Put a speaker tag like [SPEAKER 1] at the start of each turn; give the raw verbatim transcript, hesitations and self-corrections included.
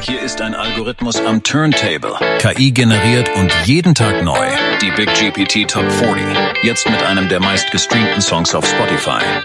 [SPEAKER 1] Hier ist ein Algorithmus am Turntable. K I generiert und jeden Tag neu. Die Big G P T Top vierzig. Jetzt mit einem der meistgestreamten Songs auf Spotify.